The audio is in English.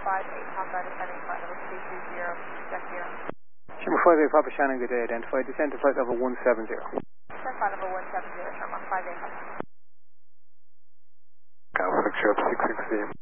58 Papa descending flight level 220, check 0. Shima 58 Papa Shannon, good day, identified, descend to flight level 170. Descend flight level 170, Sharma 58 Papa. Alpha 6 up 660.